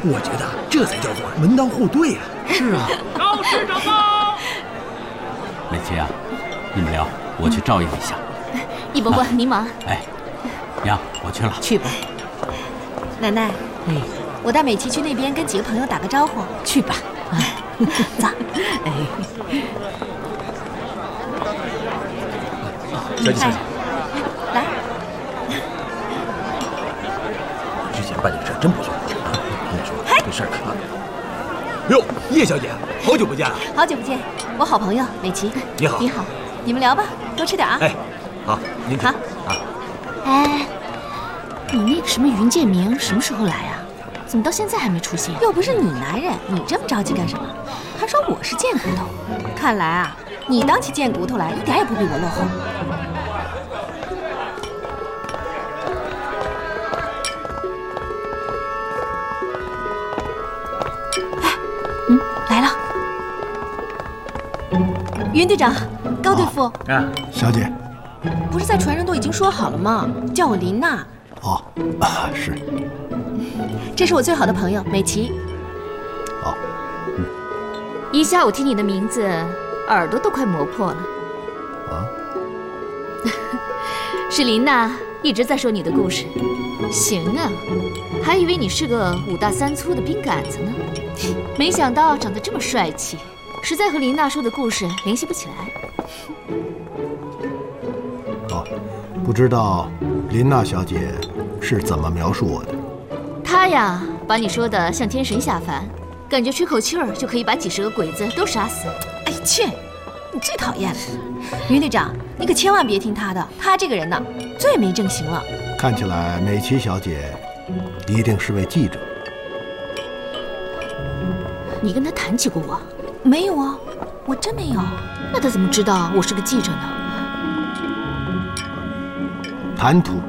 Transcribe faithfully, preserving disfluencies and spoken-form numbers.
我觉得这才叫做门当户对啊！ 是啊， 高师长到。 美琪啊，你们聊，我去照应一下。 易伯伯，您忙。 哎，娘，我去了。 去吧。 奶奶， 哎， 我带美琪去那边跟几个朋友打个招呼。 去吧。啊，走。哎， 小姐，小姐， 来。 之前办这个事真不错啊！跟你说，这事儿啊。哟，叶小姐，好久不见了。 好久不见，我好朋友美琪。 你好。 你好，你们聊吧，多吃点啊。 哎，好，您请。 好啊。 哎，你那个什么云建明什么时候来啊？怎么到现在还没出现？ 又不是你男人，你这么着急干什么？还说我是贱骨头。看来啊，你当起贱骨头来一点也不比我落后。哎，嗯，来了。云队长，高队副。 啊， 小姐。 不是在船上都已经说好了吗？叫我琳娜。 哦，啊，是。 这是我最好的朋友美琪。 好， 嗯。一下午听你的名字，耳朵都快磨破了。 啊？ 是琳娜一直在说你的故事。行啊，还以为你是个五大三粗的冰杆子呢，没想到长得这么帅气，实在和琳娜说的故事联系不起来。 哦，不知道琳娜小姐是怎么描述我的？ 她呀，把你说的像天神下凡，感觉吹口气儿就可以把几十个鬼子都杀死。 哎切，你最讨厌了，云队长，你可千万别听他的，他这个人呢，最没正形了。 看起来美琪小姐一定是位记者。 你跟他谈起过我？ 没有啊，我真没有。 那他怎么知道我是个记者呢？ 谈吐